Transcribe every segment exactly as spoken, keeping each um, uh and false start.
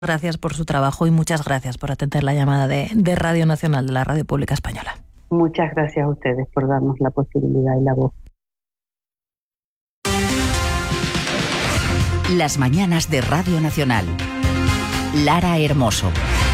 Gracias por su trabajo y muchas gracias por atender la llamada de, de Radio Nacional, de la Radio Pública Española. Muchas gracias a ustedes por darnos la posibilidad y la voz. Las mañanas de Radio Nacional. Lara Hermoso.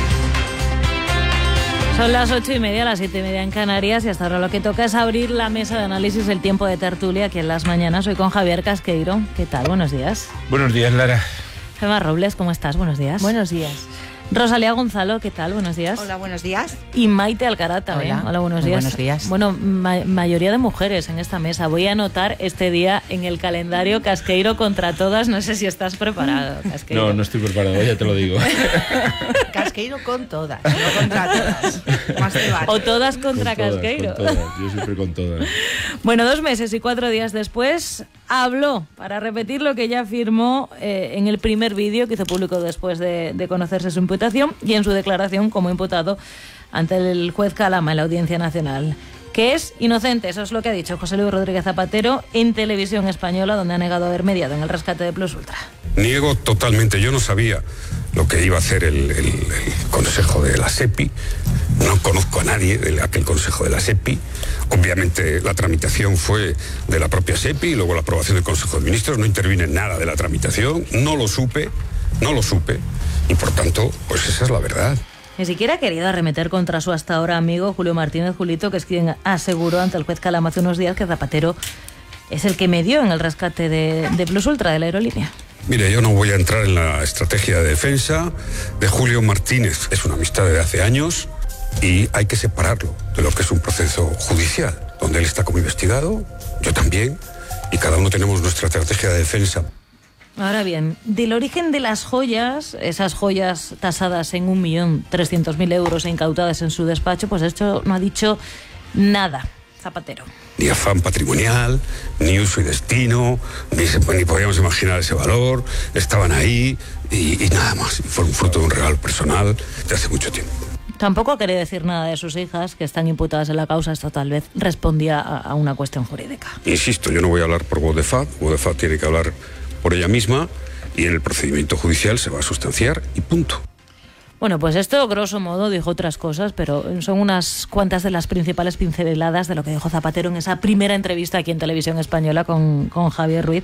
Son las ocho y media, las siete y media en Canarias, y hasta ahora lo que toca es abrir la mesa de análisis, el tiempo de tertulia aquí en Las Mañanas. Hoy con Javier Casqueiro. ¿Qué tal? Buenos días. Buenos días, Lara. Gemma Robles, ¿cómo estás? Buenos días. Buenos días. Rosalía Gonzalo, ¿qué tal? Buenos días. Hola, buenos días. Y Maite Alcaraz también. Hola, Hola buenos muy días. buenos días. Bueno, ma mayoría de mujeres en esta mesa. Voy a anotar este día en el calendario Casqueiro contra todas. No sé si estás preparado, Casqueiro. No, no estoy preparado, ya te lo digo. Casqueiro con todas, no contra todas. Más te vale. O todas contra con todas, Casqueiro. Con todas. Yo siempre con todas. Bueno, dos meses y cuatro días después habló para repetir lo que ya afirmó eh, en el primer vídeo que hizo público después de, de conocerse su imputación y en su declaración como imputado ante el juez Calama en la Audiencia Nacional, que es inocente. Eso es lo que ha dicho José Luis Rodríguez Zapatero en Televisión Española, donde ha negado haber mediado en el rescate de Plus Ultra. Niego totalmente. Yo no sabía lo que iba a hacer el, el, el Consejo de la SEPI. No conozco a nadie de aquel Consejo de la SEPI. Obviamente la tramitación fue de la propia SEPI y luego la aprobación del Consejo de Ministros. No intervine en nada de la tramitación. No lo supe, no lo supe. Y por tanto, pues esa es la verdad. Ni siquiera ha querido arremeter contra su hasta ahora amigo Julio Martínez Julito, que es quien aseguró ante el juez Calama hace unos días que Zapatero es el que medió en el rescate de, de Plus Ultra, de la aerolínea. Mire, yo no voy a entrar en la estrategia de defensa de Julio Martínez. Es una amistad de hace años y hay que separarlo de lo que es un proceso judicial, donde él está como investigado, yo también, y cada uno tenemos nuestra estrategia de defensa. Ahora bien, del origen de las joyas, esas joyas tasadas en un millón trescientos mil euros e incautadas en su despacho, pues esto no ha dicho nada Zapatero. Ni afán patrimonial, ni uso y destino, ni, se, ni podíamos imaginar ese valor, estaban ahí y, y nada más. Fue un fruto de un regalo personal de hace mucho tiempo. Tampoco ha querido decir nada de sus hijas, que están imputadas en la causa. Esto tal vez respondía a, a una cuestión jurídica. Insisto, yo no voy a hablar por voz de F A D, voz de F A D tiene que hablar por ella misma y en el procedimiento judicial se va a sustanciar y punto. Bueno, pues esto, grosso modo, dijo otras cosas, pero son unas cuantas de las principales pinceladas de lo que dijo Zapatero en esa primera entrevista aquí en Televisión Española con, con Javier Ruiz.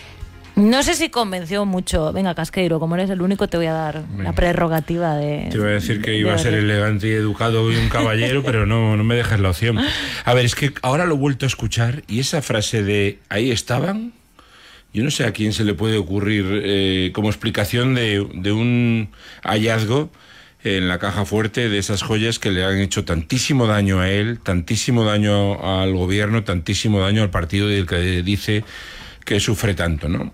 No sé si convenció mucho. Venga, Casqueiro, como eres el único, te voy a dar Venga. la prerrogativa de... Te iba a decir que iba a ser elegante y educado y un caballero, pero no, no me dejas la opción. A ver, es que ahora lo he vuelto a escuchar y esa frase de ahí estaban... Yo no sé a quién se le puede ocurrir eh, como explicación de, de un hallazgo en la caja fuerte de esas joyas que le han hecho tantísimo daño a él, tantísimo daño al gobierno, tantísimo daño al partido del que dice que sufre tanto, ¿no?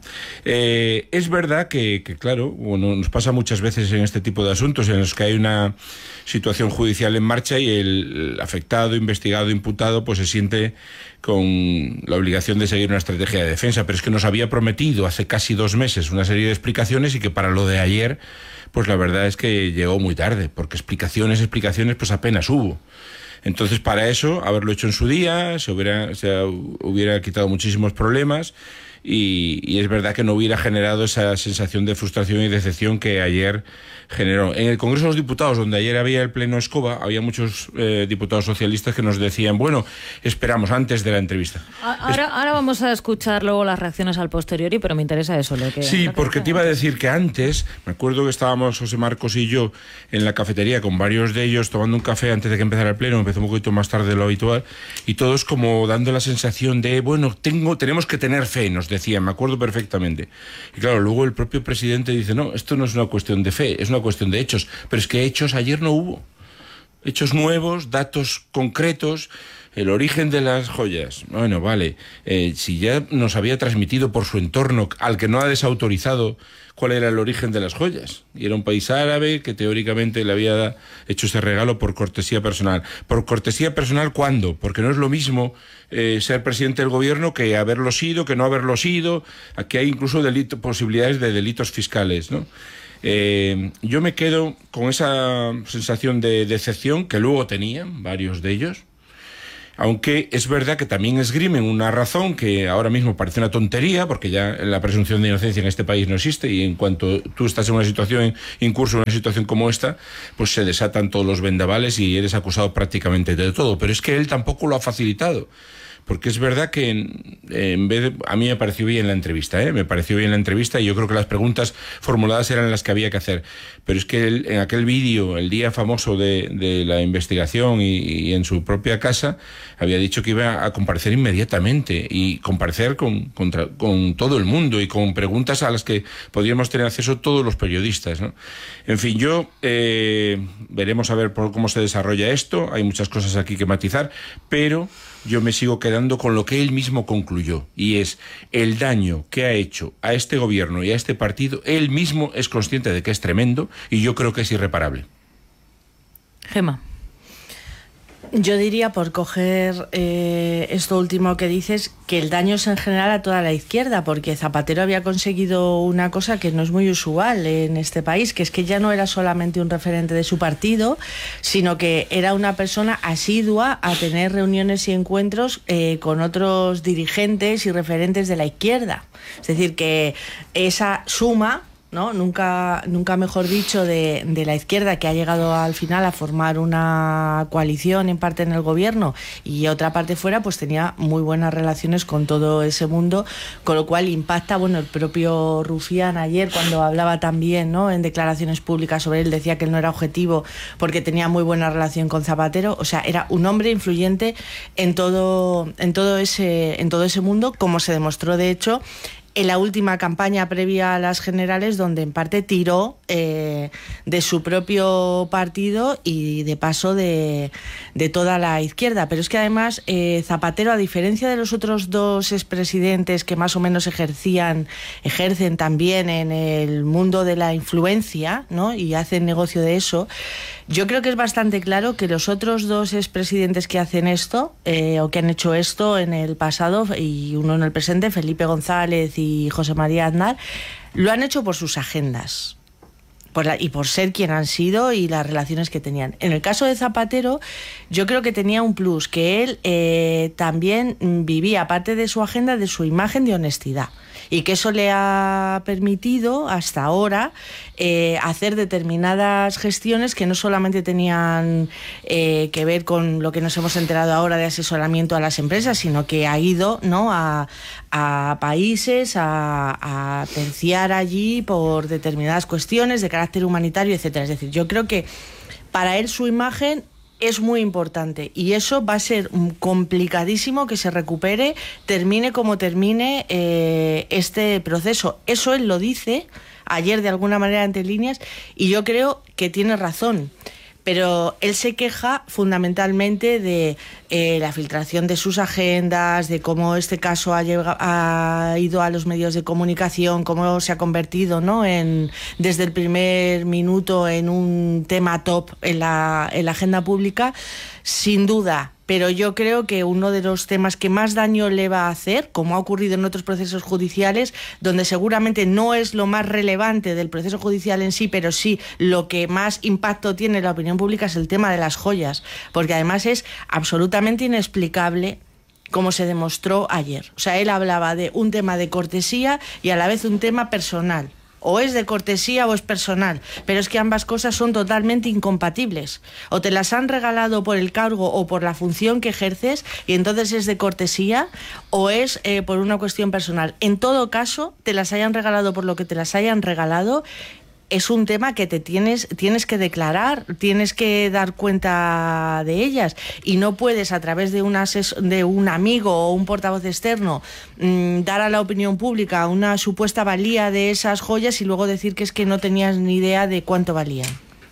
Eh, es verdad que, que, claro, bueno, nos pasa muchas veces en este tipo de asuntos en los que hay una situación judicial en marcha y el afectado, investigado, imputado, pues se siente con la obligación de seguir una estrategia de defensa, pero es que nos había prometido hace casi dos meses una serie de explicaciones y que para lo de ayer, pues la verdad es que llegó muy tarde, porque explicaciones, explicaciones, pues apenas hubo. Entonces, para eso, haberlo hecho en su día, se hubiera, se hubiera quitado muchísimos problemas y, y es verdad que no hubiera generado esa sensación de frustración y decepción que ayer generó. En el Congreso de los Diputados, donde ayer había el pleno Escoba, había muchos eh, diputados socialistas que nos decían, bueno, esperamos antes de la entrevista. Ahora, es... ahora vamos a escuchar luego las reacciones al posteriori, pero me interesa eso. Lo que, sí, lo que porque te iba a decir que antes, me acuerdo que estábamos José Marcos y yo en la cafetería con varios de ellos tomando un café antes de que empezara el pleno, empezó un poquito más tarde de lo habitual, y todos como dando la sensación de, bueno, tengo, tenemos que tener fe, nos decían, me acuerdo perfectamente. Y claro, luego el propio presidente dice, no, esto no es una cuestión de fe, es una cuestión de hechos, pero es que hechos ayer no hubo. Hechos nuevos, datos concretos, el origen de las joyas. Bueno, vale, eh, si ya nos había transmitido por su entorno, al que no ha desautorizado, cuál era el origen de las joyas. Y era un país árabe que teóricamente le había hecho ese regalo por cortesía personal. ¿Por cortesía personal cuándo? Porque no es lo mismo eh, ser presidente del gobierno que haberlo sido, que no haberlo sido. Aquí hay incluso delito, posibilidades de delitos fiscales, ¿no? Eh, yo me quedo con esa sensación de decepción que luego tenían varios de ellos. Aunque es verdad que también esgrimen una razón que ahora mismo parece una tontería, porque ya la presunción de inocencia en este país no existe, y en cuanto tú estás en una situación, incurso en una situación como esta, pues se desatan todos los vendavales y eres acusado prácticamente de todo. Pero es que él tampoco lo ha facilitado. Porque es verdad que en, en vez de, a mí me pareció bien la entrevista, ¿eh? me pareció bien la entrevista y yo creo que las preguntas formuladas eran las que había que hacer. Pero es que él, en aquel vídeo, el día famoso de, de la investigación y, y en su propia casa, había dicho que iba a comparecer inmediatamente y comparecer con, contra, con todo el mundo y con preguntas a las que podríamos tener acceso todos los periodistas, ¿no? En fin, yo eh, veremos a ver por cómo se desarrolla esto. Hay muchas cosas aquí que matizar, pero yo me sigo quedando con lo que él mismo concluyó, y es el daño que ha hecho a este gobierno y a este partido. Él mismo es consciente de que es tremendo y yo creo que es irreparable. Gemma. Yo diría, por coger eh, esto último que dices, que el daño es en general a toda la izquierda, porque Zapatero había conseguido una cosa que no es muy usual en este país, que es que ya no era solamente un referente de su partido, sino que era una persona asidua a tener reuniones y encuentros eh, con otros dirigentes y referentes de la izquierda. Es decir, que esa suma, ¿no? Nunca, nunca mejor dicho, de, de la izquierda, que ha llegado al final a formar una coalición en parte en el gobierno y otra parte fuera, pues tenía muy buenas relaciones con todo ese mundo, con lo cual impacta. Bueno, el propio Rufián ayer, cuando hablaba también, ¿no?, en declaraciones públicas sobre él, decía que él no era objetivo porque tenía muy buena relación con Zapatero. O sea, era un hombre influyente en todo, en todo ese, en todo ese mundo, como se demostró de hecho en la última campaña previa a las generales, donde en parte tiró eh, de su propio partido y de paso de, de toda la izquierda. Pero es que además eh, Zapatero, a diferencia de los otros dos expresidentes que más o menos ejercían, ejercen también en el mundo de la influencia, ¿no?, y hacen negocio de eso, yo creo que es bastante claro que los otros dos expresidentes que hacen esto, eh, o que han hecho esto en el pasado, y uno en el presente, Felipe González y José María Aznar, lo han hecho por sus agendas. Por la, y por ser quien han sido y las relaciones que tenían. En el caso de Zapatero, yo creo que tenía un plus, que él eh, también vivía, aparte de su agenda, de su imagen de honestidad. Y que eso le ha permitido hasta ahora eh, hacer determinadas gestiones que no solamente tenían eh, que ver con lo que nos hemos enterado ahora de asesoramiento a las empresas, sino que ha ido, ¿no?, a, a países a, a terciar allí por determinadas cuestiones de carácter humanitario, etcétera. Es decir, yo creo que para él su imagen es muy importante y eso va a ser complicadísimo que se recupere, termine como termine eh, este proceso. Eso él lo dice ayer de alguna manera entre líneas y yo creo que tiene razón. Pero él se queja fundamentalmente de eh, la filtración de sus agendas, de cómo este caso ha, llegado, ha ido a los medios de comunicación, cómo se ha convertido, ¿no?, en, desde el primer minuto en un tema top en la, en la agenda pública, sin duda. Pero yo creo que uno de los temas que más daño le va a hacer, como ha ocurrido en otros procesos judiciales, donde seguramente no es lo más relevante del proceso judicial en sí, pero sí lo que más impacto tiene en la opinión pública, es el tema de las joyas, porque además es absolutamente inexplicable, como se demostró ayer. O sea, él hablaba de un tema de cortesía y a la vez un tema personal. O es de cortesía o es personal, pero es que ambas cosas son totalmente incompatibles. O te las han regalado por el cargo o por la función que ejerces y entonces es de cortesía, o es eh, por una cuestión personal. En todo caso, te las hayan regalado por lo que te las hayan regalado, es un tema que te tienes, tienes que declarar, tienes que dar cuenta de ellas y no puedes a través de un, asesor, de un amigo o un portavoz externo mmm, dar a la opinión pública una supuesta valía de esas joyas y luego decir que es que no tenías ni idea de cuánto valían.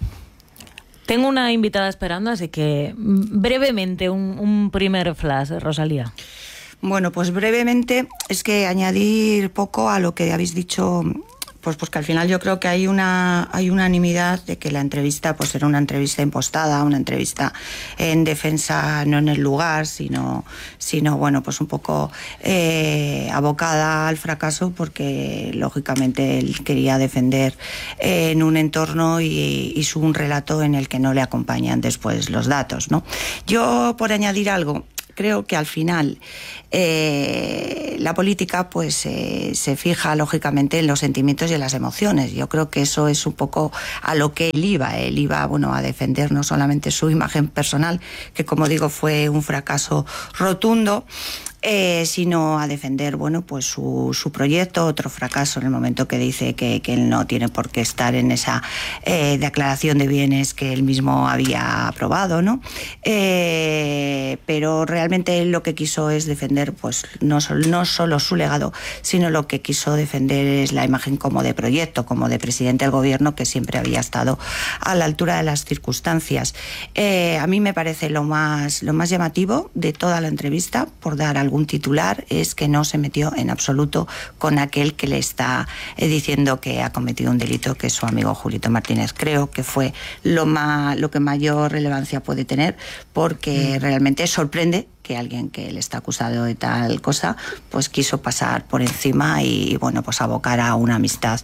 Tengo una invitada esperando, así que brevemente un, un primer flash, Rosalía. Bueno, pues brevemente es que añadir poco a lo que habéis dicho. Pues porque al final yo creo que hay una hay unanimidad de que la entrevista pues era una entrevista impostada, una entrevista en defensa, no en el lugar, sino, sino bueno, pues un poco eh, abocada al fracaso, porque lógicamente él quería defender eh, en un entorno y hizo un relato en el que no le acompañan después los datos, ¿no? Yo, por añadir algo, creo que al final eh, la política pues eh, se fija lógicamente en los sentimientos y en las emociones. Yo creo que eso es un poco a lo que él iba. Él iba, bueno, a defender no solamente su imagen personal, que como digo fue un fracaso rotundo, Eh, sino a defender, bueno, pues su, su proyecto, otro fracaso en el momento que dice que, que él no tiene por qué estar en esa eh, declaración de bienes que él mismo había aprobado, ¿no? Eh, pero realmente él lo que quiso es defender, pues, no, no solo su legado, sino lo que quiso defender es la imagen como de proyecto, como de presidente del gobierno, que siempre había estado a la altura de las circunstancias. Eh, a mí me parece lo más, lo más llamativo de toda la entrevista, por dar algún un titular, es que no se metió en absoluto con aquel que le está eh, diciendo que ha cometido un delito, que es su amigo Julito Martínez. Creo que fue lo, más, lo que mayor relevancia puede tener, porque mm. realmente sorprende que alguien que le está acusado de tal cosa, pues quiso pasar por encima y, bueno, pues abocar a una amistad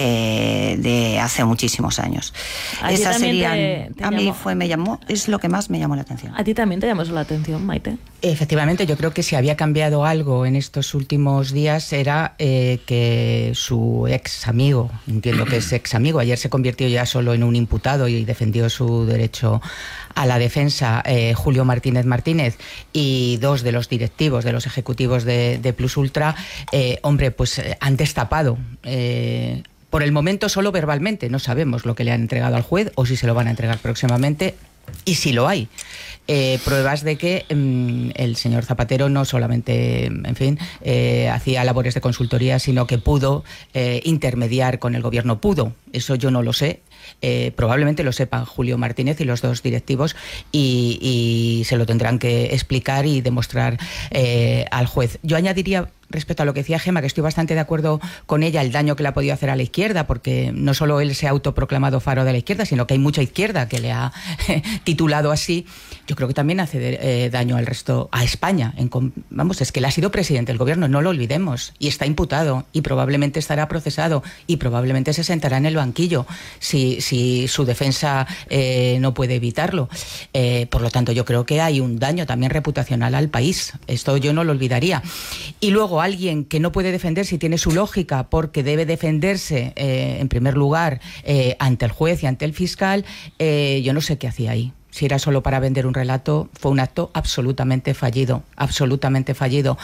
eh, de hace muchísimos años. Esas serían, te, te a mí fue, me llamó, es lo que más me llamó la atención. ¿A ti también te llamó la atención, Maite? Efectivamente, yo creo que si había cambiado algo en estos últimos días era eh, que su ex amigo, entiendo que es ex amigo, ayer se convirtió ya solo en un imputado y defendió su derecho a la defensa, eh, Julio Martínez Martínez, y dos de los directivos, de los ejecutivos de, de Plus Ultra, eh, hombre, pues eh, han destapado. Eh, por el momento solo verbalmente, no sabemos lo que le han entregado al juez o si se lo van a entregar próximamente, y si lo hay. Eh, pruebas de que mmm, el señor Zapatero no solamente, en fin, eh, hacía labores de consultoría, sino que pudo eh, intermediar con el gobierno. Pudo, eso yo no lo sé. Eh, probablemente lo sepan Julio Martínez y los dos directivos y, y se lo tendrán que explicar y demostrar eh, al juez. Yo añadiría, respecto a lo que decía Gemma, que estoy bastante de acuerdo con ella, el daño que le ha podido hacer a la izquierda, porque no solo él se ha autoproclamado faro de la izquierda, sino que hay mucha izquierda que le ha titulado así. Yo creo que también hace de, eh, daño al resto, a España. En, vamos, es que él ha sido presidente del gobierno, no lo olvidemos, y está imputado, y probablemente estará procesado, y probablemente se sentará en el banquillo si, si su defensa eh, no puede evitarlo. Eh, por lo tanto, yo creo que hay un daño también reputacional al país. Esto yo no lo olvidaría. Y luego alguien que no puede defenderse y tiene su lógica porque debe defenderse, eh, en primer lugar, eh, ante el juez y ante el fiscal, eh, yo no sé qué hacía ahí. Si era solo para vender un relato, fue un acto absolutamente fallido, absolutamente fallido.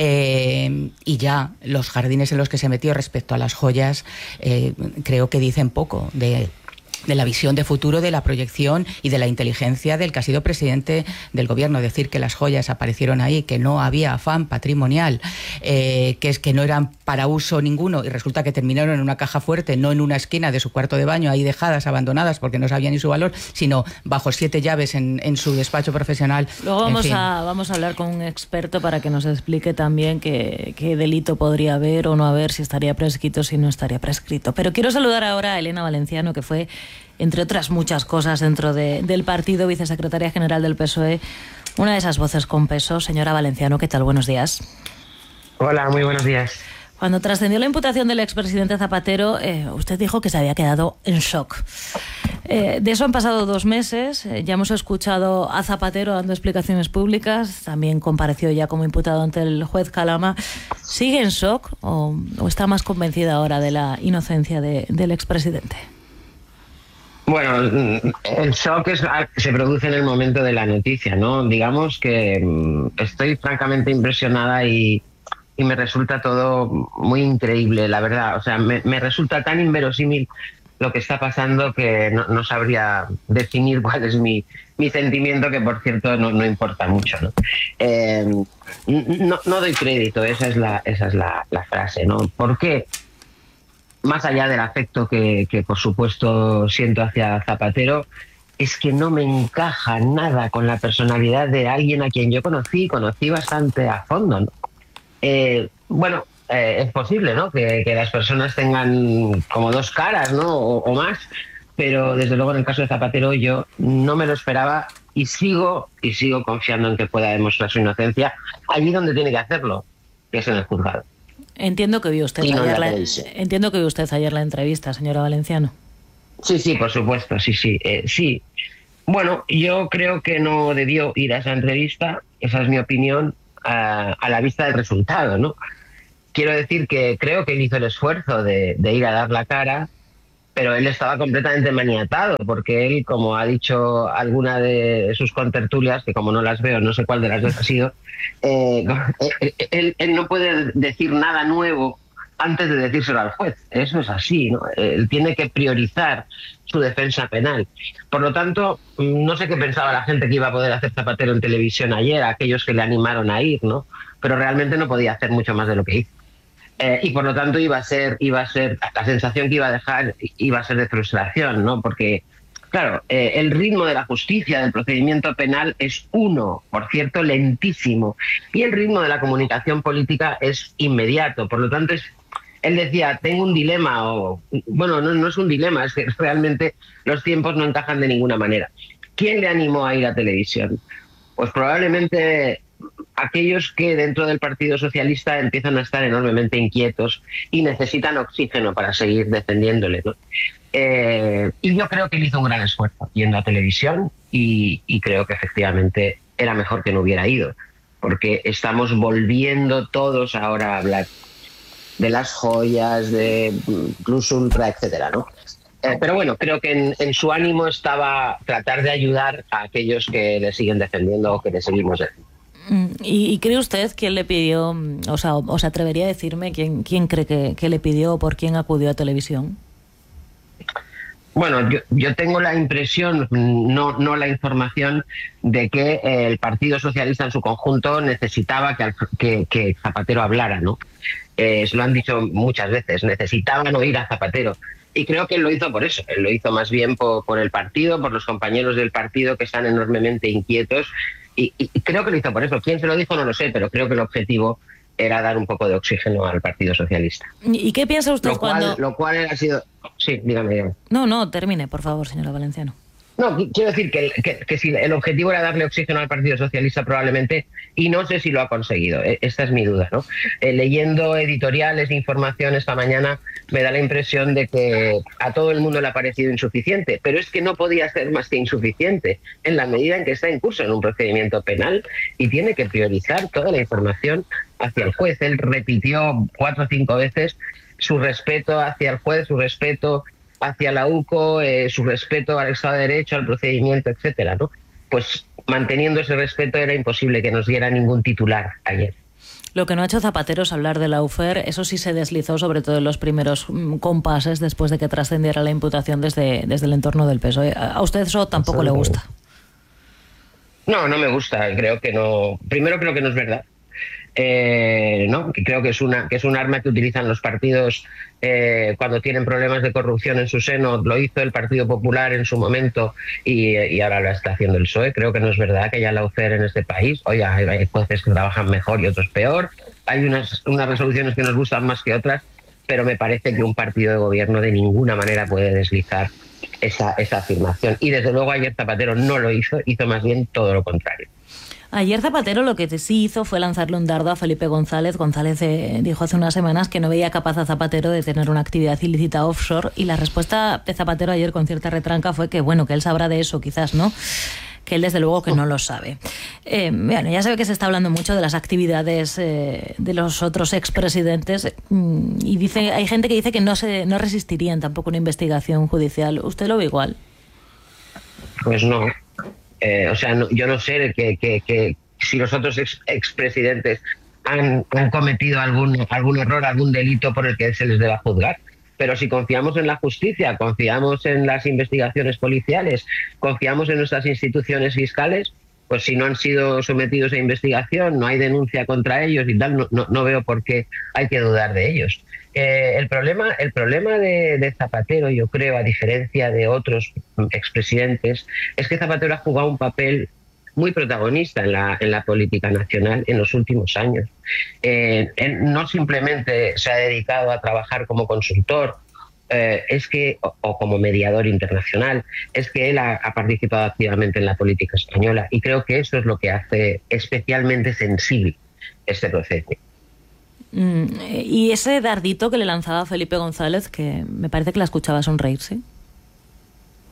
Eh, y ya los jardines en los que se metió respecto a las joyas, eh, creo que dicen poco de... de la visión de futuro, de la proyección y de la inteligencia del que ha sido presidente del gobierno. Decir que las joyas aparecieron ahí, que no había afán patrimonial, eh, que es que no eran para uso ninguno y resulta que terminaron en una caja fuerte, no en una esquina de su cuarto de baño, ahí dejadas, abandonadas porque no sabían ni su valor, sino bajo siete llaves en, en su despacho profesional. Luego vamos, en fin. a, vamos a hablar con un experto para que nos explique también qué, qué delito podría haber o no haber, si estaría prescrito, si no estaría prescrito. Pero quiero saludar ahora a Elena Valenciano, que fue, entre otras muchas cosas, dentro de, del partido, vicesecretaria general del P S O E, una de esas voces con peso. Señora Valenciano, ¿qué tal? Buenos días. Hola, muy buenos días. Cuando trascendió la imputación del expresidente Zapatero, eh, usted dijo que se había quedado en shock. Eh, de eso han pasado dos meses, eh, ya hemos escuchado a Zapatero dando explicaciones públicas, también compareció ya como imputado ante el juez Calama. ¿Sigue en shock o, o está más convencida ahora de la inocencia de, del expresidente? Bueno, el shock es, se produce en el momento de la noticia, ¿no? Digamos que estoy francamente impresionada y, y me resulta todo muy increíble, la verdad. O sea, me, me resulta tan inverosímil lo que está pasando que no, no sabría definir cuál es mi, mi sentimiento, que por cierto no, no importa mucho, ¿no? Eh, no, no doy crédito, esa es la, esa es la, la frase, ¿no? ¿Por qué? Más allá del afecto que, que por supuesto siento hacia Zapatero, es que no me encaja nada con la personalidad de alguien a quien yo conocí, conocí bastante a fondo, ¿no? Eh, bueno, eh, es posible, ¿no?, que, que las personas tengan como dos caras, ¿no?, o, o más, pero desde luego en el caso de Zapatero yo no me lo esperaba y sigo, y sigo confiando en que pueda demostrar su inocencia allí donde tiene que hacerlo, que es en el juzgado. Entiendo que vio usted no ayer la la, entiendo que vio usted ayer la entrevista, señora Valenciano. Sí, sí, por supuesto, sí, sí, eh, sí. Bueno, yo creo que no debió ir a esa entrevista esa es mi opinión a, a la vista del resultado, ¿no? Quiero decir que creo que él hizo el esfuerzo de, de ir a dar la cara, pero él estaba completamente maniatado, porque él, como ha dicho alguna de sus contertulias, que como no las veo, no sé cuál de las dos ha sido, eh, él, él no puede decir nada nuevo antes de decírselo al juez. Eso es así, ¿no? Él tiene que priorizar su defensa penal. Por lo tanto, no sé qué pensaba la gente que iba a poder hacer Zapatero en televisión ayer, aquellos que le animaron a ir, ¿no? Pero realmente no podía hacer mucho más de lo que hizo. Eh, y por lo tanto iba a ser, iba a ser, la sensación que iba a dejar iba a ser de frustración, ¿no? Porque, claro, eh, el ritmo de la justicia, del procedimiento penal es uno, por cierto, lentísimo, y el ritmo de la comunicación política es inmediato. Por lo tanto, es, él decía, tengo un dilema, o bueno, no, no es un dilema, es que realmente los tiempos no encajan de ninguna manera. ¿Quién le animó a ir a televisión? Pues probablemente aquellos que dentro del Partido Socialista empiezan a estar enormemente inquietos y necesitan oxígeno para seguir defendiéndole, ¿no? Eh, y yo creo que él hizo un gran esfuerzo yendo a televisión y, y creo que efectivamente era mejor que no hubiera ido, porque estamos volviendo todos ahora a hablar de las joyas, de Plus Ultra, etcétera, ¿no? Eh, pero bueno, creo que en, en su ánimo estaba tratar de ayudar a aquellos que le siguen defendiendo o que le seguimos defendiendo. ¿Y, y cree usted quién le pidió, o sea, o, o se atrevería a decirme quién, quién cree que, que le pidió o por quién acudió a televisión? Bueno, yo, yo tengo la impresión, no, no la información, de que el Partido Socialista en su conjunto necesitaba que, que, que Zapatero hablara, ¿no? Eh, se lo han dicho muchas veces, necesitaban oír a Zapatero. Y creo que él lo hizo por eso, él lo hizo más bien por, por el partido, por los compañeros del partido que están enormemente inquietos. Y, y creo que lo hizo por eso. ¿Quién se lo dijo? No lo sé, pero creo que el objetivo era dar un poco de oxígeno al Partido Socialista. ¿Y qué piensa usted lo cual, cuando...? Lo cual ha sido... Sí, dígame, dígame. No, no, termine, por favor, señora Valenciano. No, quiero decir que, que, que si el objetivo era darle oxígeno al Partido Socialista probablemente, y no sé si lo ha conseguido, esta es mi duda, ¿no? Eh, leyendo editoriales e información esta mañana me da la impresión de que a todo el mundo le ha parecido insuficiente, pero es que no podía ser más que insuficiente en la medida en que está en curso en un procedimiento penal y tiene que priorizar toda la información hacia el juez. Él repitió cuatro o cinco veces su respeto hacia el juez, su respeto hacia la U C O, eh, su respeto al Estado de Derecho, al procedimiento, etcétera, ¿no? Pues manteniendo ese respeto era imposible que nos diera ningún titular ayer. Lo que no ha hecho Zapatero es hablar de la Lawfare, eso sí se deslizó sobre todo en los primeros compases después de que trascendiera la imputación desde, desde el entorno del P S O E. ¿A usted eso tampoco le gusta? No, no me gusta, creo que no. Primero creo que no es verdad. Eh, no, que creo que es una que es un arma que utilizan los partidos eh, cuando tienen problemas de corrupción en su seno. Lo hizo el Partido Popular en su momento y, y ahora lo está haciendo el P S O E. Creo que no es verdad que haya lawfare en este país. Oye, hay, hay jueces que trabajan mejor y otros peor. Hay unas, unas resoluciones que nos gustan más que otras, pero me parece que un partido de gobierno de ninguna manera puede deslizar esa, esa afirmación. Y desde luego ayer Zapatero no lo hizo, hizo más bien todo lo contrario. Ayer Zapatero lo que sí hizo fue lanzarle un dardo a Felipe González. González eh, dijo hace unas semanas que no veía capaz a Zapatero de tener una actividad ilícita offshore, y la respuesta de Zapatero ayer con cierta retranca fue que bueno, que él sabrá de eso, quizás no, que él desde luego que no lo sabe. Eh, bueno, ya sabe que se está hablando mucho de las actividades eh, de los otros expresidentes, y dice, hay gente que dice que no se no resistirían tampoco una investigación judicial. ¿Usted lo ve igual? Pues no. Eh, o sea, no, yo no sé que, que, que si los otros ex, expresidentes han, han cometido algún, algún error, algún delito por el que se les deba juzgar. Pero si confiamos en la justicia, confiamos en las investigaciones policiales, confiamos en nuestras instituciones fiscales, pues si no han sido sometidos a investigación, no hay denuncia contra ellos y tal, no, no, no veo por qué hay que dudar de ellos. Eh, el problema, el problema de, de Zapatero, yo creo, a diferencia de otros expresidentes, es que Zapatero ha jugado un papel muy protagonista en la, en la política nacional en los últimos años. Eh, él no simplemente se ha dedicado a trabajar como consultor, eh, es que o, o como mediador internacional, es que él ha, ha participado activamente en la política española, y creo que eso es lo que hace especialmente sensible este proceso. Mm, y ese dardito que le lanzaba Felipe González, que me parece que la escuchaba sonreírse.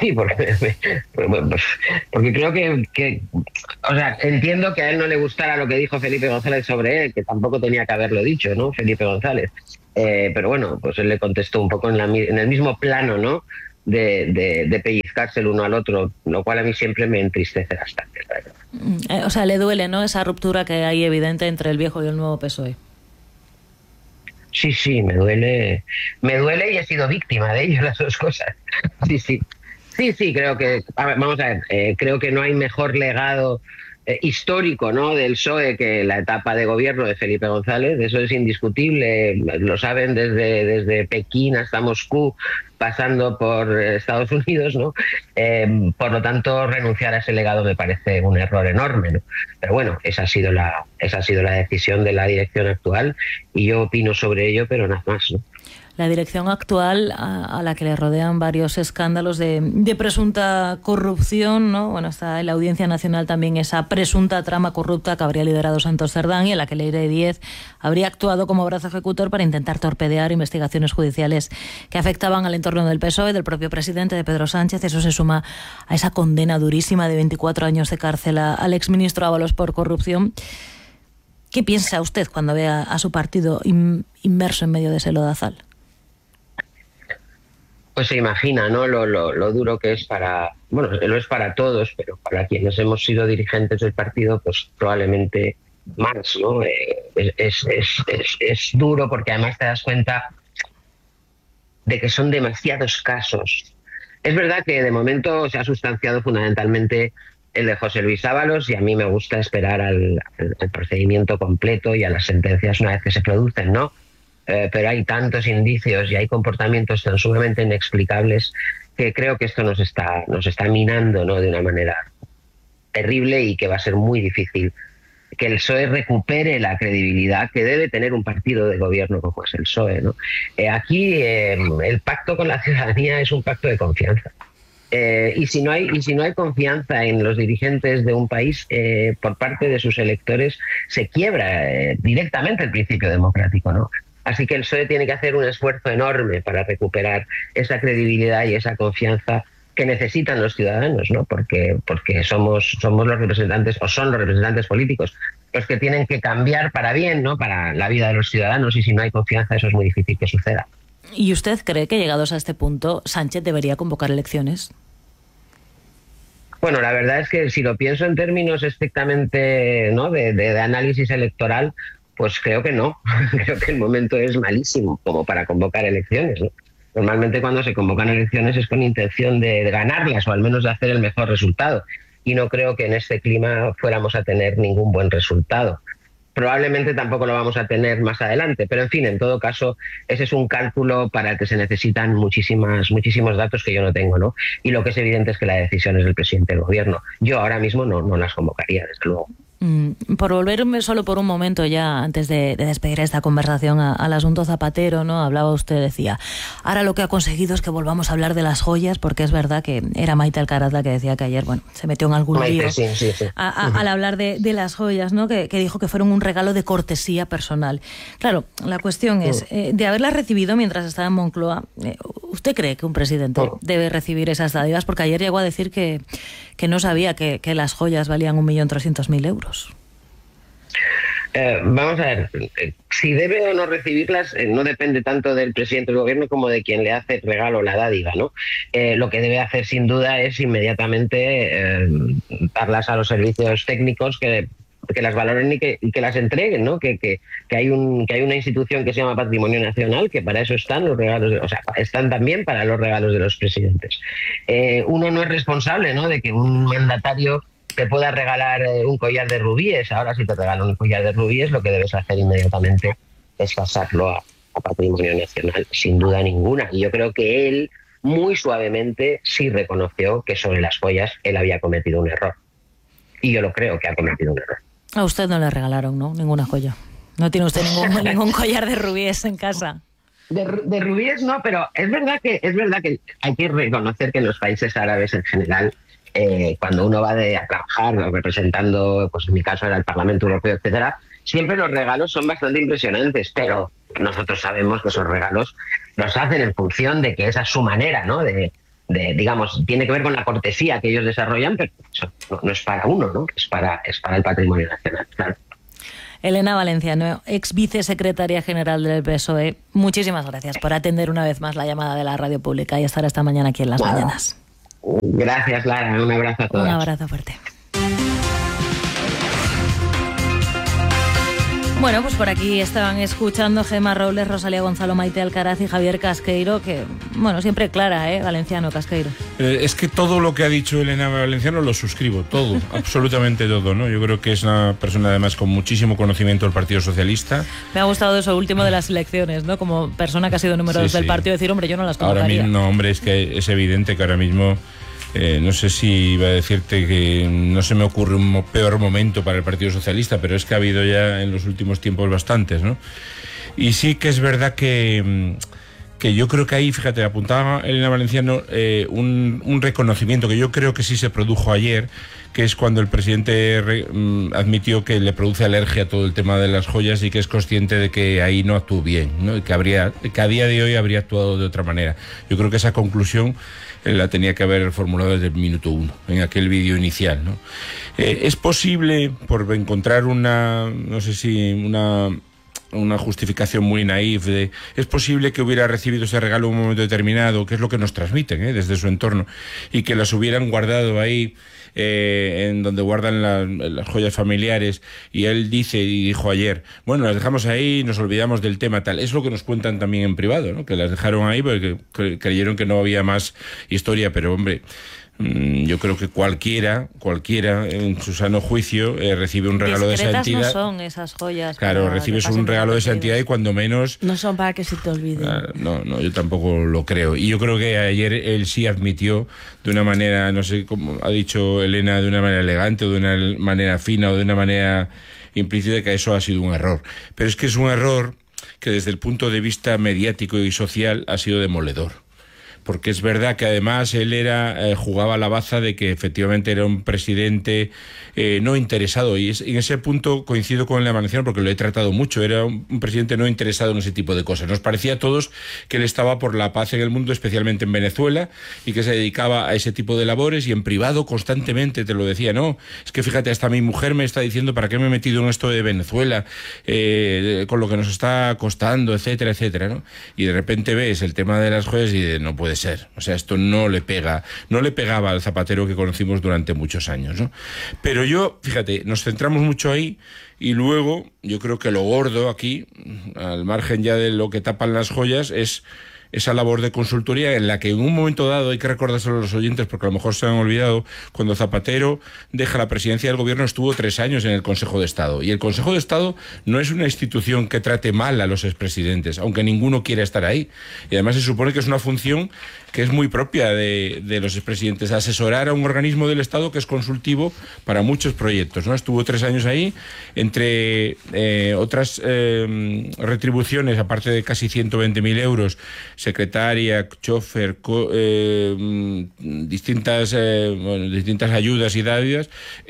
sí, porque, porque creo que, que, o sea, entiendo que a él no le gustara lo que dijo Felipe González sobre él, que tampoco tenía que haberlo dicho, ¿no? Felipe González. Eh, pero bueno, pues él le contestó un poco en, la, en el mismo plano, ¿no? De, de, de pellizcarse el uno al otro, lo cual a mí siempre me entristece bastante, la verdad. Eh, o sea, le duele, ¿no? Esa ruptura que hay evidente entre el viejo y el nuevo P S O E. Sí, sí, me duele, me duele y he sido víctima de ello, las dos cosas. Sí, sí, sí, sí, creo que, a ver, vamos a ver, eh, creo que no hay mejor legado eh, histórico, ¿no? del P S O E que la etapa de gobierno de Felipe González, eso es indiscutible, lo saben desde, desde Pekín hasta Moscú, pasando por Estados Unidos, ¿no? Eh, por lo tanto, renunciar a ese legado me parece un error enorme, ¿no? Pero bueno, esa ha sido la, esa ha sido la decisión de la dirección actual y yo opino sobre ello, pero nada más, ¿no? La dirección actual, a, a la que le rodean varios escándalos de, de presunta corrupción, ¿no? Bueno, está en la Audiencia Nacional también esa presunta trama corrupta que habría liderado Santos Cerdán y en la que Leire Díez habría actuado como brazo ejecutor para intentar torpedear investigaciones judiciales que afectaban al entorno del P S O E, del propio presidente, de Pedro Sánchez. Eso se suma a esa condena durísima de veinticuatro años de cárcel a, al exministro Ábalos por corrupción. ¿Qué piensa usted cuando ve a, a su partido in, inmerso en medio de ese lodazal? Pues se imagina, ¿no? Lo, lo, lo duro que es para, bueno, lo es para todos, pero para quienes hemos sido dirigentes del partido, pues probablemente más, ¿no? Eh, es, es, es, es duro porque además te das cuenta de que son demasiados casos. Es verdad que de momento se ha sustanciado fundamentalmente el de José Luis Ábalos y a mí me gusta esperar al, al, al procedimiento completo y a las sentencias una vez que se producen, ¿no? Eh, pero hay tantos indicios y hay comportamientos tan sumamente inexplicables que creo que esto nos está, nos está minando, ¿no? de una manera terrible y que va a ser muy difícil que el P S O E recupere la credibilidad que debe tener un partido de gobierno como es el P S O E, ¿no? Eh, aquí eh, el pacto con la ciudadanía es un pacto de confianza. Eh, y si no hay y si no hay confianza en los dirigentes de un país eh, por parte de sus electores, se quiebra eh, directamente el principio democrático, ¿no? Así que el P S O E tiene que hacer un esfuerzo enorme para recuperar esa credibilidad y esa confianza que necesitan los ciudadanos, ¿no? Porque, porque somos, somos los representantes, o son los representantes políticos, los que tienen que cambiar para bien, ¿no? Para la vida de los ciudadanos, y si no hay confianza, eso es muy difícil que suceda. ¿Y usted cree que llegados a este punto, Sánchez debería convocar elecciones? Bueno, la verdad es que si lo pienso en términos estrictamente, ¿no? de, de, de análisis electoral, pues creo que no. Creo que el momento es malísimo como para convocar elecciones, ¿no? Normalmente cuando se convocan elecciones es con intención de, de ganarlas o al menos de hacer el mejor resultado. Y no creo que en este clima fuéramos a tener ningún buen resultado. Probablemente tampoco lo vamos a tener más adelante, pero en fin, en todo caso, ese es un cálculo para el que se necesitan muchísimas, muchísimos datos que yo no tengo, ¿no? Y lo que es evidente es que la decisión es del presidente del gobierno. Yo ahora mismo no, no las convocaría, desde luego. Por volverme solo por un momento ya, antes de, de despedir esta conversación a, al asunto Zapatero, ¿no? Hablaba usted, decía, ahora lo que ha conseguido es que volvamos a hablar de las joyas, porque es verdad que era Maite Alcaraz la que decía que ayer, bueno, se metió en algún Maite, lío sí, sí, sí. A, a, al hablar de, de las joyas, ¿no? Que, que dijo que fueron un regalo de cortesía personal. Claro, la cuestión es, eh, de haberlas recibido mientras estaba en Moncloa, eh, ¿usted cree que un presidente debe recibir esas dádivas? Porque ayer llegó a decir que, que no sabía que, que las joyas valían un millón trescientos mil euros. Eh, vamos a ver, eh, si debe o no recibirlas eh, no depende tanto del presidente del gobierno como de quien le hace el regalo o la dádiva, ¿no? Eh, lo que debe hacer sin duda es inmediatamente eh, darlas a los servicios técnicos que, que las valoren y que, y que las entreguen, ¿no? Que, que, que, hay un, que hay una institución que se llama Patrimonio Nacional, que para eso están los regalos, de, o sea, están también para los regalos de los presidentes. Eh, uno no es responsable, ¿no? De que un mandatario te pueda regalar eh, un collar de rubíes. Ahora, si te regalan un collar de rubíes, lo que debes hacer inmediatamente es pasarlo a, a Patrimonio Nacional, sin duda ninguna. Y yo creo que él, muy suavemente, sí reconoció que sobre las joyas él había cometido un error. Y yo lo creo que ha cometido un error. A usted no le regalaron, ¿no? Ninguna joya. No tiene usted ningún, ningún collar de rubíes en casa. De, de rubíes no, pero es verdad que es verdad que hay que reconocer que en los países árabes en general, Eh, cuando uno va de, a trabajar, ¿no? representando, pues en mi caso era el Parlamento Europeo, etcétera, siempre los regalos son bastante impresionantes, pero nosotros sabemos que esos regalos los hacen en función de que esa es su manera, ¿no? de, de, digamos, tiene que ver con la cortesía que ellos desarrollan, pero eso no, no es para uno, ¿no? Es para, es para el patrimonio nacional, claro. Elena Valenciano, ex vicesecretaria general del P S O E, muchísimas gracias por atender una vez más la llamada de la radio pública y estar esta mañana aquí en Las Wow. Mañanas. Gracias, Lara. Un abrazo a todos. Un abrazo fuerte. Bueno, pues por aquí estaban escuchando Gemma Robles, Rosalía Gonzalo, Maite Alcaraz y Javier Casqueiro, que, bueno, siempre clara, ¿eh? Valenciano, Casqueiro. Eh, es que todo lo que ha dicho Elena Valenciano lo suscribo, todo, absolutamente todo, ¿no? Yo creo que es una persona además con muchísimo conocimiento del Partido Socialista. Me ha gustado eso último de las elecciones, ¿no? Como persona que ha sido número Sí, dos del sí. partido, decir, hombre, yo no las convocaría. Ahora mismo, no, hombre, es que es evidente que ahora mismo... Eh, no sé si iba a decirte que no se me ocurre un mo- peor momento para el Partido Socialista, pero es que ha habido ya en los últimos tiempos bastantes, ¿no? Y sí que es verdad que, que yo creo que ahí, fíjate, apuntaba Elena Valenciano eh, un, un reconocimiento que yo creo que sí se produjo ayer, que es cuando el presidente re, mm, admitió que le produce alergia a todo el tema de las joyas y que es consciente de que ahí no actuó bien, ¿no? Y que, habría, que a día de hoy habría actuado de otra manera. Yo creo que esa conclusión la tenía que haber formulado desde el minuto uno, en aquel vídeo inicial, ¿no? Eh, es posible, por encontrar una, no sé si una, una justificación muy naif, de, es posible que hubiera recibido ese regalo en un momento determinado, que es lo que nos transmiten, ¿eh? Desde su entorno, y que las hubieran guardado ahí, Eh, en donde guardan la, las joyas familiares, y él dice y dijo ayer, bueno, las dejamos ahí y nos olvidamos del tema, tal. Es lo que nos cuentan también en privado, ¿no? Que las dejaron ahí porque cre- creyeron que no había más historia, pero hombre, mmm, yo creo que cualquiera, cualquiera en su sano juicio eh, recibe un regalo de esa Discretas entidad. no son esas joyas. Claro, para recibes que pasen un regalo de esa desapercibidas. entidad y cuando menos... No son para que se te olvide. Ah, No, no, yo tampoco lo creo. Y yo creo que ayer él sí admitió de una manera, no sé cómo ha dicho Elena, de una manera elegante o de una manera fina o de una manera implícita, que eso ha sido un error. Pero es que es un error que desde el punto de vista mediático y social ha sido demoledor. Porque es verdad que además él era eh, jugaba la baza de que efectivamente era un presidente eh, no interesado, y es, en ese punto coincido con el Valenciano porque lo he tratado mucho. Era un, un presidente no interesado en ese tipo de cosas. Nos parecía a todos que él estaba por la paz en el mundo, especialmente en Venezuela, y que se dedicaba a ese tipo de labores, y en privado constantemente te lo decía, no, es que fíjate, hasta mi mujer me está diciendo para qué me he metido en esto de Venezuela, eh, con lo que nos está costando, etcétera, etcétera, ¿no? Y de repente ves el tema de las joyas y de, no puede ser, o sea, esto no le pega, no le pegaba al Zapatero que conocimos durante muchos años, ¿no? Pero yo, fíjate, nos centramos mucho ahí, y luego yo creo que lo gordo aquí, al margen ya de lo que tapan las joyas, es esa labor de consultoría en la que en un momento dado, hay que recordárselo a los oyentes porque a lo mejor se han olvidado, cuando Zapatero deja la presidencia del gobierno estuvo tres años en el Consejo de Estado, y el Consejo de Estado no es una institución que trate mal a los expresidentes, aunque ninguno quiera estar ahí, y además se supone que es una función que es muy propia de, de los expresidentes, asesorar a un organismo del Estado que es consultivo para muchos proyectos, ¿no? Estuvo tres años ahí, entre eh, otras eh, retribuciones, aparte de casi ciento veinte mil euros, secretaria, chofer, co, eh, distintas, eh, bueno, distintas ayudas y dádivas,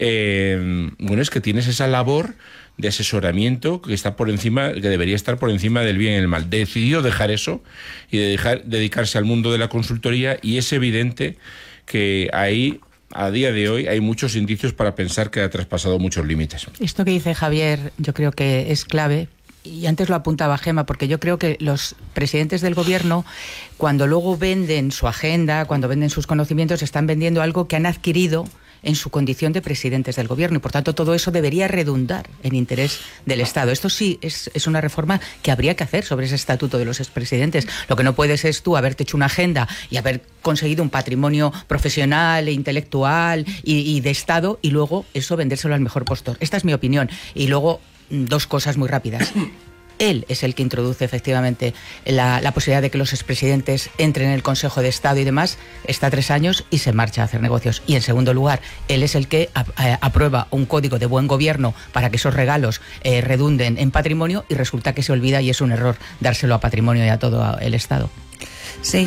eh, bueno, es que tienes esa labor de asesoramiento que está por encima, que debería estar por encima del bien y el mal. Decidió dejar eso y de dejar, dedicarse al mundo de la consultoría, y es evidente que ahí, a día de hoy, hay muchos indicios para pensar que ha traspasado muchos límites. Esto que dice Javier yo creo que es clave. Y antes lo apuntaba Gemma, porque yo creo que los presidentes del gobierno, cuando luego venden su agenda, cuando venden sus conocimientos, están vendiendo algo que han adquirido en su condición de presidentes del gobierno, y por tanto todo eso debería redundar en interés del Estado. Esto sí es, es una reforma que habría que hacer sobre ese estatuto de los expresidentes. Lo que no puedes es tú haberte hecho una agenda y haber conseguido un patrimonio profesional e intelectual y, y de Estado, y luego eso vendérselo al mejor postor. Esta es mi opinión. Y luego, dos cosas muy rápidas. Él es el que introduce efectivamente la, la posibilidad de que los expresidentes entren en el Consejo de Estado y demás, está tres años y se marcha a hacer negocios. Y en segundo lugar, él es el que a, a, aprueba un código de buen gobierno para que esos regalos eh, redunden en patrimonio, y resulta que se olvida, y es un error dárselo a patrimonio y a todo el Estado. Sí.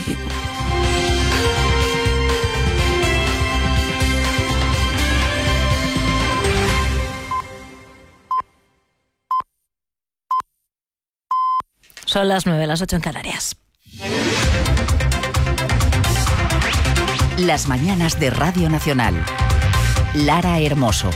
Son las nueve, las ocho en Canarias. Las mañanas de Radio Nacional. Lara Hermoso.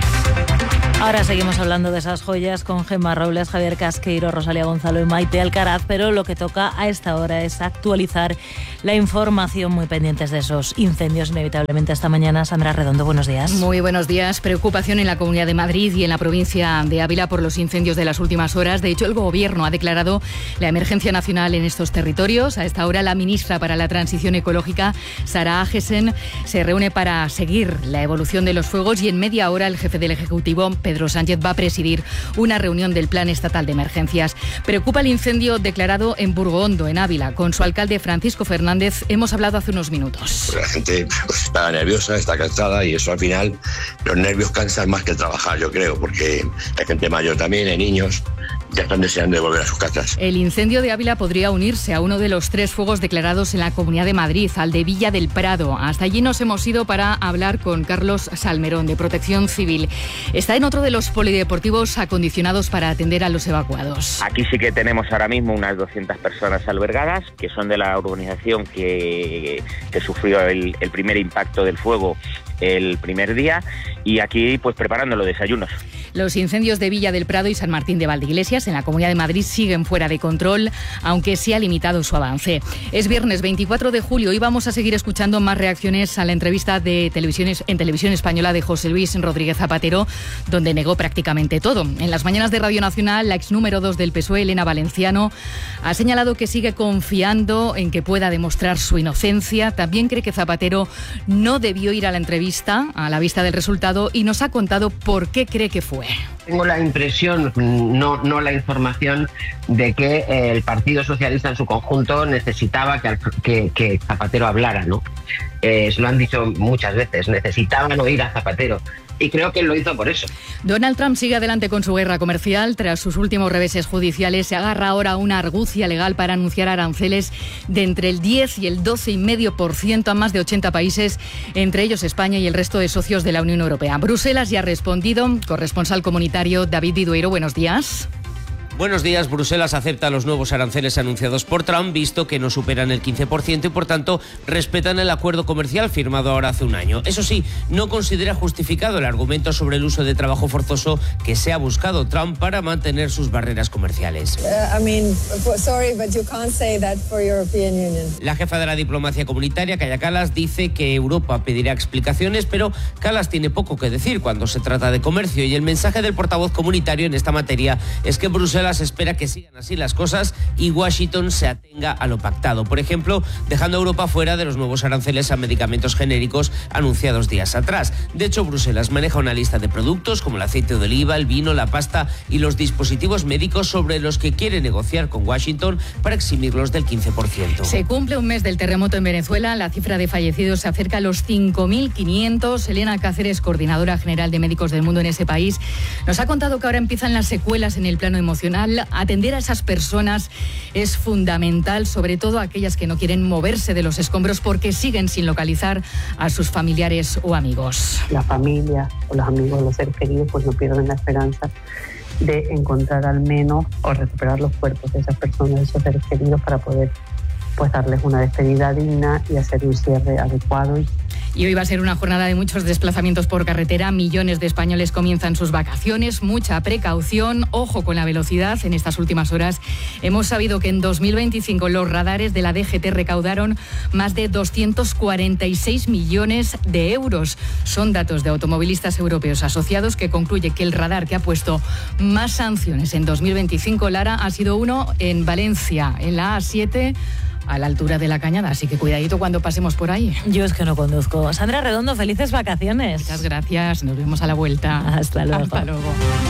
Ahora seguimos hablando de esas joyas con Gemma Robles, Javier Casqueiro, Rosalía Gonzalo y Maite Alcaraz, pero lo que toca a esta hora es actualizar la información, muy pendientes de esos incendios inevitablemente esta mañana. Sandra Redondo, buenos días. Muy buenos días. Preocupación en la Comunidad de Madrid y en la provincia de Ávila por los incendios de las últimas horas. De hecho, el Gobierno ha declarado la emergencia nacional en estos territorios. A esta hora, la ministra para la Transición Ecológica, Sara Agesen, se reúne para seguir la evolución de los fuegos y en media hora el jefe del Ejecutivo, Pedro Sánchez, va a presidir una reunión del Plan Estatal de Emergencias. Preocupa el incendio declarado en Burgoondo, en Ávila. Con su alcalde, Francisco Fernández, hemos hablado hace unos minutos. Pues la gente pues, está nerviosa, está cansada y eso al final, los nervios cansan más que trabajar, yo creo, porque hay gente mayor también, hay niños, ya están deseando de volver a sus casas. El incendio de Ávila podría unirse a uno de los tres fuegos declarados en la Comunidad de Madrid, al de Villa del Prado. Hasta allí nos hemos ido para hablar con Carlos Salmerón, de Protección Civil. Está en otro de los polideportivos acondicionados para atender a los evacuados. Aquí sí que tenemos ahora mismo unas doscientas personas albergadas, que son de la urbanización que, que sufrió el, el primer impacto del fuego el primer día, y aquí pues preparando los desayunos. Los incendios de Villa del Prado y San Martín de Valdeiglesias en la Comunidad de Madrid siguen fuera de control, aunque se ha limitado su avance. Es viernes veinticuatro de julio y vamos a seguir escuchando más reacciones a la entrevista de televisiones en Televisión Española de José Luis Rodríguez Zapatero, donde negó prácticamente todo. En las mañanas de Radio Nacional, la ex número dos del P S O E, Elena Valenciano, ha señalado que sigue confiando en que pueda demostrar su inocencia. También cree que Zapatero no debió ir a la entrevista a la vista del resultado y nos ha contado por qué cree que fue. Tengo la impresión, no, no la información, de que el Partido Socialista en su conjunto necesitaba que, que, que Zapatero hablara, ¿no? Eh, se lo han dicho muchas veces, necesitaban oír a Zapatero. Y creo que lo hizo por eso. Donald Trump sigue adelante con su guerra comercial. Tras sus últimos reveses judiciales, se agarra ahora a una argucia legal para anunciar aranceles de entre el diez y el doce coma cinco por ciento a más de ochenta países, entre ellos España y el resto de socios de la Unión Europea. Bruselas ya ha respondido. Corresponsal comunitario David Didueiro, buenos días. Buenos días. Bruselas acepta los nuevos aranceles anunciados por Trump, visto que no superan el quince por ciento y, por tanto, respetan el acuerdo comercial firmado ahora hace un año. Eso sí, no considera justificado el argumento sobre el uso de trabajo forzoso que se ha buscado Trump para mantener sus barreras comerciales. Uh, I mean, sorry, but you can't say that for European Union. La jefa de la diplomacia comunitaria, Kaja Kallas, dice que Europa pedirá explicaciones, pero Kallas tiene poco que decir cuando se trata de comercio, y el mensaje del portavoz comunitario en esta materia es que Bruselas espera que sigan así las cosas y Washington se atenga a lo pactado. Por ejemplo, dejando a Europa fuera de los nuevos aranceles a medicamentos genéricos anunciados días atrás. De hecho, Bruselas maneja una lista de productos como el aceite de oliva, el vino, la pasta y los dispositivos médicos sobre los que quiere negociar con Washington para eximirlos del quince por ciento. Se cumple un mes del terremoto en Venezuela. La cifra de fallecidos se acerca a los cinco mil quinientos. Elena Cáceres, coordinadora general de Médicos del Mundo en ese país, nos ha contado que ahora empiezan las secuelas en el plano emocional. Atender a esas personas es fundamental, sobre todo aquellas que no quieren moverse de los escombros porque siguen sin localizar a sus familiares o amigos. La familia o los amigos, los seres queridos, pues no pierden la esperanza de encontrar al menos o recuperar los cuerpos de esas personas, de esos seres queridos, para poder pues darles una despedida digna y hacer un cierre adecuado. Y hoy va a ser una jornada de muchos desplazamientos por carretera. Millones de españoles comienzan sus vacaciones. Mucha precaución, ojo con la velocidad. En estas últimas horas hemos sabido que en dos mil veinticinco los radares de la D G T recaudaron más de doscientos cuarenta y seis millones de euros. Son datos de automovilistas europeos asociados, que concluye que el radar que ha puesto más sanciones en dos mil veinticinco, Lara, ha sido uno en Valencia, en la A siete, a la altura de la Cañada, así que cuidadito cuando pasemos por ahí. Yo es que no conduzco. Sandra Redondo, felices vacaciones. Muchas gracias, nos vemos a la vuelta. Hasta luego. Hasta luego.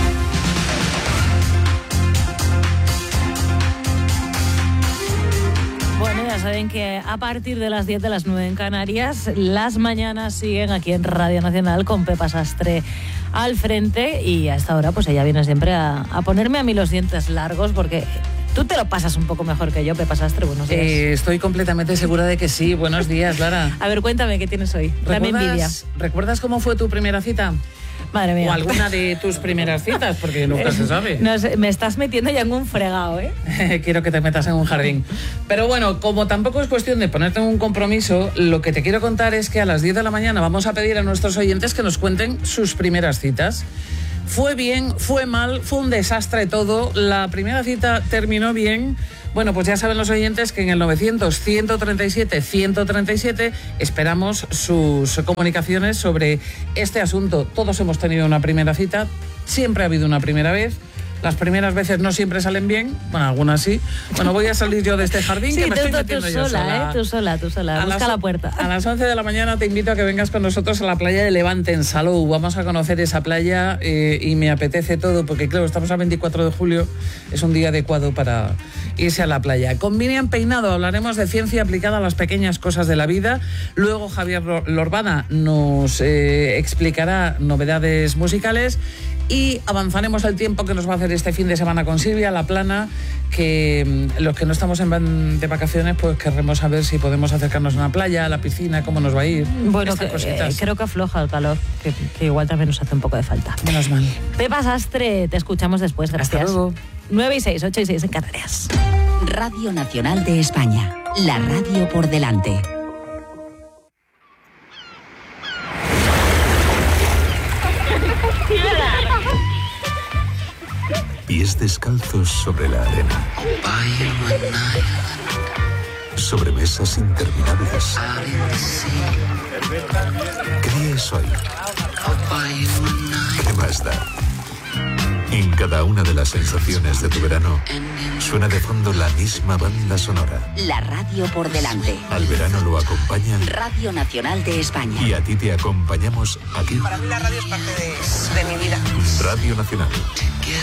Bueno, ya saben que a partir de las diez, de las nueve en Canarias, las mañanas siguen aquí en Radio Nacional con Pepa Sastre al frente, y a esta hora pues ella viene siempre a, a ponerme a mí los dientes largos, porque tú te lo pasas un poco mejor que yo, Pepa Sastre. Buenos días. Eh, estoy completamente segura de que sí. Buenos días, Lara. A ver, cuéntame, ¿qué tienes hoy? Dame envidia. ¿Recuerdas cómo fue tu primera cita? Madre mía. O alguna de tus primeras citas, porque nunca se sabe. No sé, me estás metiendo ya en un fregado, ¿eh? Quiero que te metas en un jardín. Pero bueno, como tampoco es cuestión de ponerte en un compromiso, lo que te quiero contar es que a las diez de la mañana vamos a pedir a nuestros oyentes que nos cuenten sus primeras citas. Fue bien, fue mal, fue un desastre todo. La primera cita terminó bien. Bueno, pues ya saben los oyentes que en el novecientos, ciento treinta y siete, ciento treinta y siete esperamos sus comunicaciones sobre este asunto. Todos hemos tenido una primera cita, siempre ha habido una primera vez. Las primeras veces no siempre salen bien, bueno, algunas sí. Bueno, voy a salir yo de este jardín, sí, que me tú, estoy tú, metiendo tú yo sola, sola. ¿eh? Tú sola, tú sola, A busca las, la puerta. A las once de la mañana te invito a que vengas con nosotros a la playa de Levante, en Salou. Vamos a conocer esa playa eh, y me apetece todo, porque claro, estamos a veinticuatro de julio, es un día adecuado para irse a la playa. Con Miriam Peinado hablaremos de ciencia aplicada a las pequeñas cosas de la vida. Luego Javier Lorbana nos eh, explicará novedades musicales. Y avanzaremos el tiempo que nos va a hacer este fin de semana con Silvia La Plana, que los que no estamos en de vacaciones, pues querremos saber si podemos acercarnos a una playa, a la piscina, cómo nos va a ir. Bueno, que, eh, creo que afloja el calor, que, que igual también nos hace un poco de falta. Menos mal. Pepa Sastre, te escuchamos después, gracias. Hasta luego. nueve y seis, ocho y seis en Canarias. Radio Nacional de España, la radio por delante. Pies descalzos sobre la arena. Sobre mesas interminables. ¿Qué día es hoy? ¿Qué más da? En cada una de las sensaciones de tu verano suena de fondo la misma banda sonora. La radio por delante. Al verano lo acompaña Radio Nacional de España. Y a ti te acompañamos aquí. Para mí la radio es parte de, de mi vida. Radio Nacional.